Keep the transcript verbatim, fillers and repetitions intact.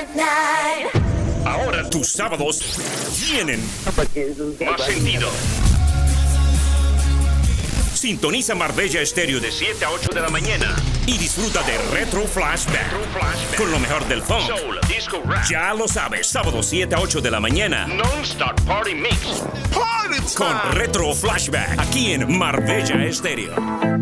Ahora tus sábados tienen más sentido. Sintoniza Marbella Estéreo de siete a ocho de la mañana y disfruta de Retro Flashback, Retro Flashback con lo mejor del funk, soul, disco, rap. Ya lo sabes, sábado siete a ocho de la mañana. Non-Stop Party Mix. Party time. Con Retro Flashback aquí en Marbella Estéreo.